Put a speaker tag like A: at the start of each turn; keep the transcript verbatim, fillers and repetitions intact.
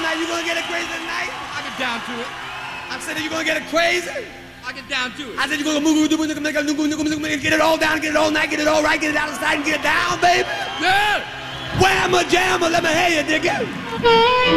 A: tonight? You gonna get it crazy tonight?
B: I get down to it.
A: I said, you gonna get it crazy?
B: I get down to it.
A: I said, you gonna move, move, move, make a move, move, move, move, get it all down, get it all night, get it all right, get it out of sight, and get it down, baby.
B: Yeah.
A: Whamma jamma, let me hear you, dig it.